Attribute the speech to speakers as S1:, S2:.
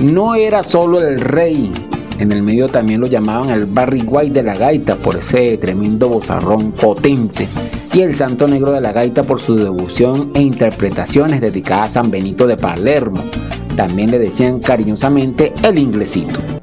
S1: No era solo el rey, en el medio también lo llamaban el Barry White de la gaita por ese tremendo vozarrón potente, y el Santo Negro de la gaita por su devoción e interpretaciones dedicadas a San Benito de Palermo. También le decían cariñosamente el Inglesito.